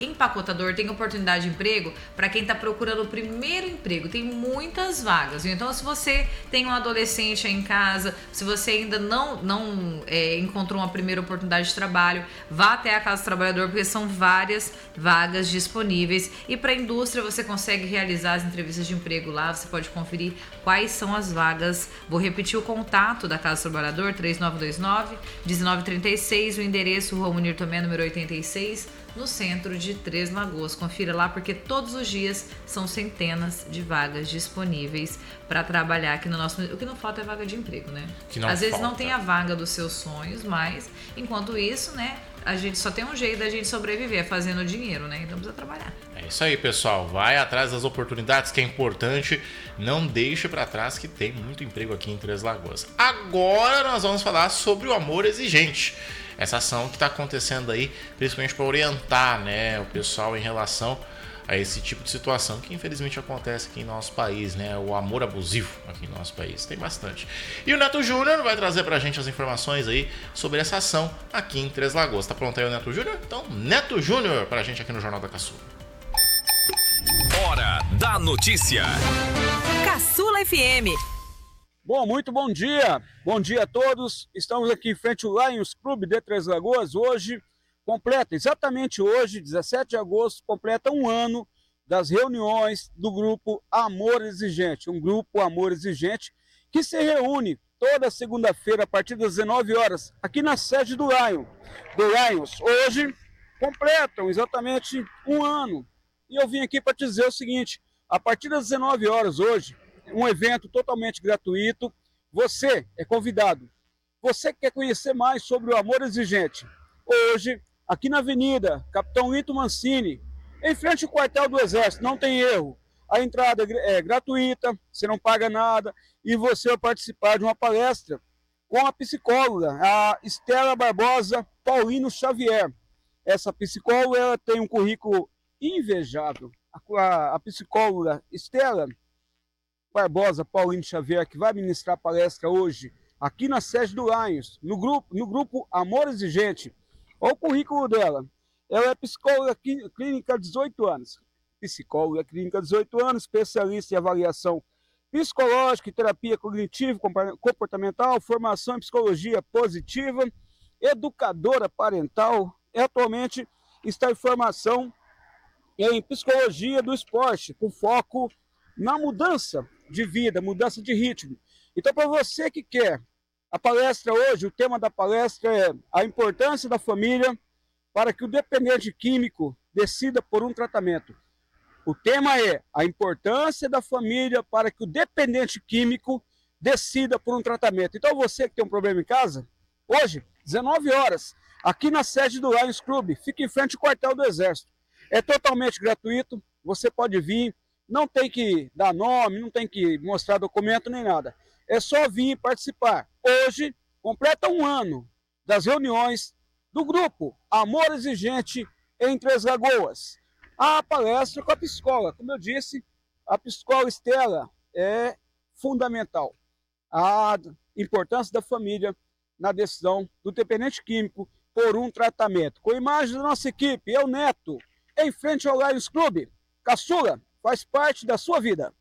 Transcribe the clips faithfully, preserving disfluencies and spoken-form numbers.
Empacotador tem oportunidade de emprego para quem está procurando o primeiro emprego. Tem muitas vagas. Viu? Então, se você tem um adolescente aí em casa, se você ainda não, não é, encontrou uma primeira oportunidade de trabalho, vá até a Casa do Trabalhador, porque são várias vagas disponíveis. E para a indústria, você consegue realizar as entrevistas de emprego lá. Você pode conferir quais são as vagas. Vou repetir o contato da Casa do Trabalhador, três nove dois nove, um nove três seis, o endereço Rua Munir Tomé, número oitenta e seis, no centro de Três Lagoas. Confira lá, porque todos os dias são centenas de vagas disponíveis para trabalhar aqui no nosso... O que não falta é vaga de emprego, né? Que não Às vezes falta. não tem a vaga dos seus sonhos, mas enquanto isso, né, a gente só tem um jeito da gente sobreviver, fazendo dinheiro, né? Então precisa trabalhar. É isso aí, pessoal. Vai atrás das oportunidades, que é importante. Não deixe para trás, que tem muito emprego aqui em Três Lagoas. Agora nós vamos falar sobre o amor exigente. Essa ação que está acontecendo aí, principalmente para orientar, né, o pessoal em relação a esse tipo de situação que infelizmente acontece aqui em nosso país, né? O amor abusivo aqui em nosso país, tem bastante. E o Neto Júnior vai trazer pra gente as informações aí sobre essa ação aqui em Três Lagoas. Tá pronto aí o Neto Júnior? Então, Neto Júnior pra gente aqui no Jornal da Caçula. Hora da notícia. Caçula F M. Bom, muito bom dia. Bom dia a todos. Estamos aqui em frente ao Lions Clube de Três Lagoas. Hoje completa, exatamente hoje, dezessete de agosto, completa um ano das reuniões do grupo Amor Exigente. Um grupo Amor Exigente que se reúne toda segunda-feira a partir das dezenove horas aqui na sede do Lion, do Lions. Hoje completam exatamente um ano. E eu vim aqui para te dizer o seguinte: a partir das dezenove horas hoje, um evento totalmente gratuito. Você é convidado. Você que quer conhecer mais sobre o Amor Exigente, hoje, aqui na Avenida Capitão Lito Mancini, em frente ao quartel do Exército, não tem erro. A entrada é gratuita, você não paga nada e você vai participar de uma palestra com a psicóloga, a Estela Barbosa Paulino Xavier. Essa psicóloga, ela tem um currículo invejável. A, a psicóloga Estela Barbosa Paulino Xavier, que vai ministrar a palestra hoje aqui na sede do Lions, no grupo, no grupo Amor Exigente. Olha o currículo dela. Ela é psicóloga clínica há dezoito anos. Psicóloga clínica há dezoito anos, especialista em avaliação psicológica e terapia cognitivo comportamental, formação em psicologia positiva, educadora parental, e atualmente está em formação em psicologia do esporte, com foco na mudança de vida, mudança de ritmo. Então, para você que quer a palestra hoje, o tema da palestra é a importância da família para que o dependente químico decida por um tratamento. O tema é a importância da família para que o dependente químico decida por um tratamento. Então, você que tem um problema em casa, hoje, dezenove horas, aqui na sede do Lions Club, fica em frente ao quartel do Exército. É totalmente gratuito, você pode vir. Não tem que dar nome, não tem que mostrar documento nem nada. É só vir participar. Hoje, completa um ano das reuniões do grupo Amor Exigente em Três Lagoas. A palestra com a psicóloga. Como eu disse, a psicóloga Estela é fundamental. A importância da família na decisão do dependente químico por um tratamento. Com a imagem da nossa equipe, eu, Neto, em frente ao Lions Clube. Caçula, faz parte da sua vida.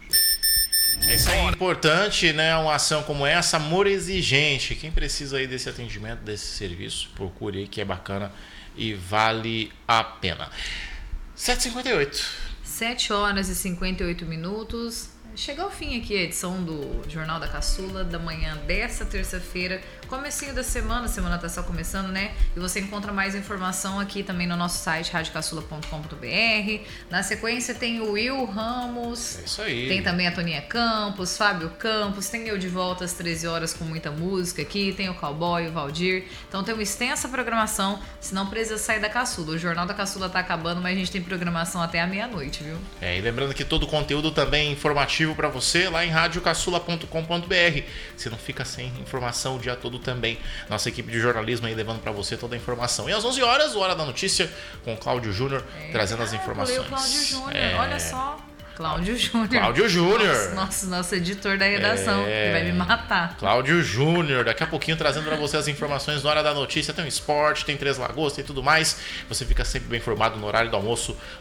Isso é importante, né? Uma ação como essa, Amor Exigente. Quem precisa aí desse atendimento, desse serviço, procure aí, que é bacana e vale a pena. sete e cinquenta e oito. sete horas e cinquenta e oito minutos. Chega ao fim aqui a edição do Jornal da Caçula da manhã dessa terça-feira, comecinho da semana, a semana tá só começando, né? E você encontra mais informação aqui também no nosso site rádio caçula ponto com ponto b r. Na sequência tem o Will Ramos, é isso aí. Tem também a Toninha Campos, Fábio Campos, tem eu de volta às treze horas com muita música aqui, tem o Cowboy, o Valdir. Então tem uma extensa programação, se não precisa sair da Caçula. O Jornal da Caçula tá acabando, mas a gente tem programação até a meia-noite, viu? É, e lembrando que todo o conteúdo também é informativo para você lá em rádio caçula ponto com ponto b r. Você não fica sem informação o dia todo também. Nossa equipe de jornalismo aí levando para você toda a informação. E às onze horas, Hora da Notícia, com o Cláudio Júnior, é, trazendo as informações. O Cláudio Júnior, é... olha só. Cláudio Júnior. Cláudio Júnior. Nossa, nosso, nosso editor da redação, É. que vai me matar. Cláudio Júnior, daqui a pouquinho trazendo para você as informações na hora da notícia. Tem o esporte, tem Três Lagoas, tem tudo mais. Você fica sempre bem informado no horário do almoço